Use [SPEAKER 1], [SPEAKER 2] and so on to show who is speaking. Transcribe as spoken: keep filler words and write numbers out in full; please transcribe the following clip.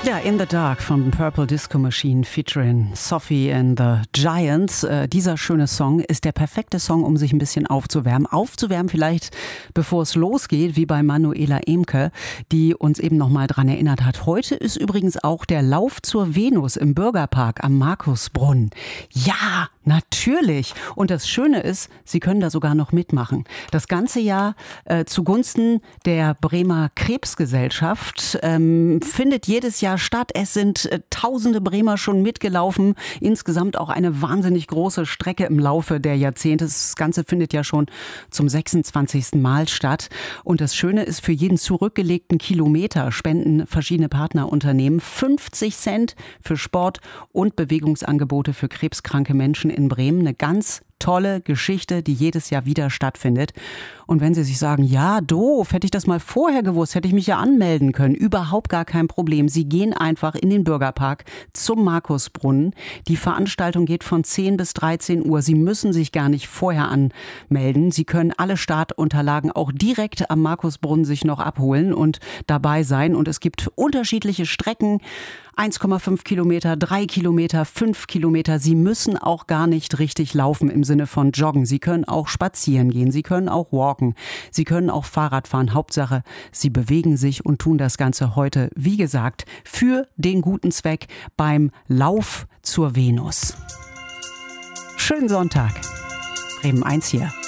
[SPEAKER 1] Ja, In the Dark von Purple Disco Machine featuring Sophie and the Giants. Äh, dieser schöne Song ist der perfekte Song, um sich ein bisschen aufzuwärmen. Aufzuwärmen vielleicht, bevor es losgeht, wie bei Manuela Emke, die uns eben nochmal dran erinnert hat. Heute ist übrigens auch der Lauf zur Venus im Bürgerpark am Markusbrunnen. Ja, natürlich. Und das Schöne ist, Sie können da sogar noch mitmachen. Das ganze Jahr äh, zugunsten der Bremer Krebsgesellschaft ähm, findet jedes Jahr statt. Es sind äh, tausende Bremer schon mitgelaufen. Insgesamt auch eine wahnsinnig große Strecke im Laufe der Jahrzehnte. Das Ganze findet ja schon zum sechsundzwanzigsten Mal statt. Und das Schöne ist, für jeden zurückgelegten Kilometer spenden verschiedene Partnerunternehmen fünfzig Cent für Sport- und Bewegungsangebote für krebskranke Menschen in Bremen. Eine ganz tolle Geschichte, die jedes Jahr wieder stattfindet. Und wenn Sie sich sagen, ja, doof, hätte ich das mal vorher gewusst, hätte ich mich ja anmelden können. Überhaupt gar kein Problem. Sie gehen einfach in den Bürgerpark zum Markusbrunnen. Die Veranstaltung geht von zehn bis dreizehn Uhr. Sie müssen sich gar nicht vorher anmelden. Sie können alle Startunterlagen auch direkt am Markusbrunnen sich noch abholen und dabei sein. Und es gibt unterschiedliche Strecken. eins Komma fünf Kilometer, drei Kilometer, fünf Kilometer. Sie müssen auch gar nicht richtig laufen im Sinne von joggen. Sie können auch spazieren gehen. Sie können auch walken. Sie können auch Fahrrad fahren. Hauptsache, Sie bewegen sich und tun das Ganze heute, wie gesagt, für den guten Zweck beim Lauf zur Venus. Schönen Sonntag. Bremen eins hier.